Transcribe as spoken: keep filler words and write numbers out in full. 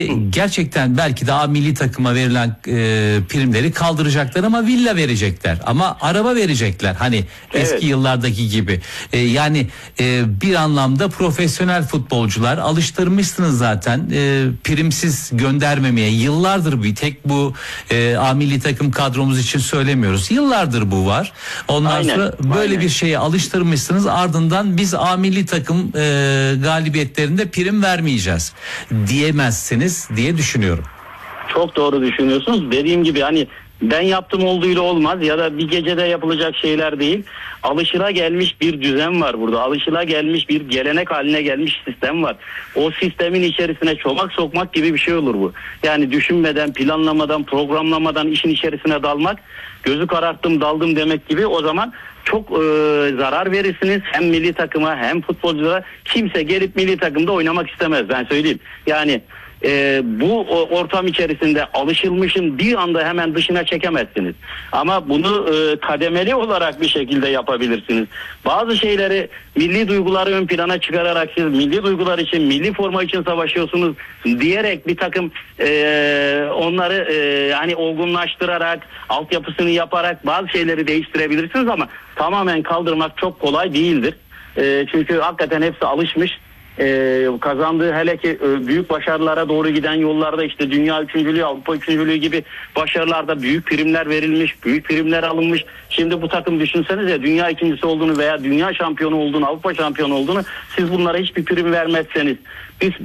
Gerçekten belki daha milli takıma verilen e, primleri kaldıracaklar ama villa verecekler ama araba verecekler hani Evet. eski yıllardaki gibi. E, yani e, bir anlamda profesyonel futbolcular alıştırmışsınız zaten e, primsiz göndermemeye, yıllardır bir tek bu e, A milli takım kadromuz için söylemiyoruz, yıllardır bu var. Ondan Aynen, sonra böyle aynen. bir şeye alıştırmışsınız, ardından biz A milli takım e, galibiyetlerinde prim vermeyeceğiz diyemezsiniz diye düşünüyorum. Çok doğru düşünüyorsunuz. Dediğim gibi hani ben yaptım olduğuyla olmaz ya da bir gecede yapılacak şeyler değil. Alışılagelmiş bir düzen var burada. Alışılagelmiş bir gelenek haline gelmiş sistem var. O sistemin içerisine çomak sokmak gibi bir şey olur bu. Yani düşünmeden, planlamadan, programlamadan işin içerisine dalmak, gözü kararttım daldım demek gibi, o zaman çok e, zarar verirsiniz hem milli takıma hem futbolculara. Kimse gelip milli takımda oynamak istemez, ben söyleyeyim. Yani e, bu ortam içerisinde alışılmışın bir anda hemen dışına çekemezsiniz. Ama bunu e, kademeli olarak bir şekilde yapabilirsiniz. Bazı şeyleri, milli duyguları ön plana çıkararak siz milli duygular için, milli forma için savaşıyorsunuz diyerek bir takım e, onları e, hani olgunlaştırarak, altyapısını yaparak bazı şeyleri değiştirebilirsiniz ama tamamen kaldırmak çok kolay değildir. E, çünkü hakikaten hepsi alışmış. Ee, kazandığı hele ki e, büyük başarılara doğru giden yollarda, işte dünya üçüncülüğü, Avrupa üçüncülüğü gibi başarılarda büyük primler verilmiş, büyük primler alınmış. Şimdi bu takım düşünsenize, dünya ikincisi olduğunu veya dünya şampiyonu olduğunu, Avrupa şampiyonu olduğunu, siz bunlara hiçbir prim vermezseniz, biz